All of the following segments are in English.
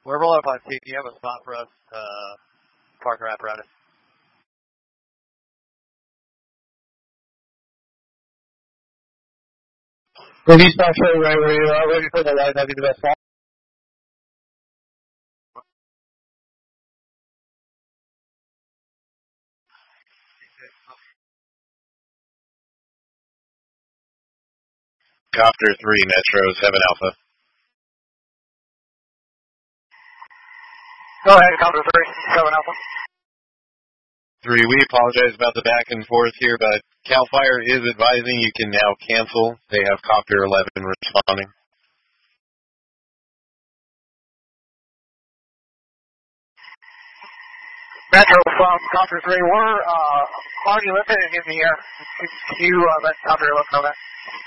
We're rolling up on T. Do you have a spot for us, partner apparatus? Release not showing right where you are. Ready for the line. That'd be the best spot. Copter 3, Metro 7 Alpha. Go ahead, Copter 3, 7 Alpha. 3, we apologize about the back and forth here, but CAL FIRE is advising you can now cancel. They have Copter 11 responding. Metro from Copter 3, we're already lifted in the air. Can you let Copter 11 know that?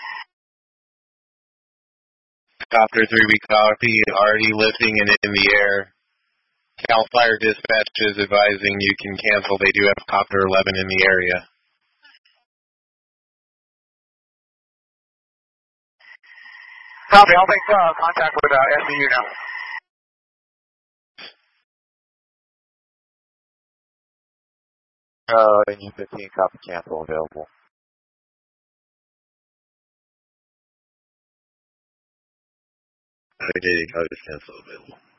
Copter 3, we copy, already lifting and in the air. CAL FIRE dispatch is advising you can cancel. They do have Copter 11 in the area. Copy, I'll make contact with SVU now. NU-15 copy cancel available. Updating code cancel available.